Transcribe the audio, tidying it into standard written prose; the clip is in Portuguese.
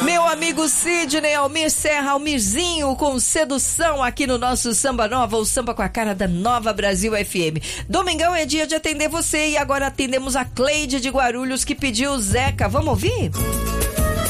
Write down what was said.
Meu amigo Sidney, Almir Serra, Almirzinho com sedução aqui no nosso Samba Nova, o samba com a cara da Nova Brasil FM. Domingão é dia de atender você e agora atendemos a Cleide de Guarulhos que pediu o Zeca. Vamos ouvir?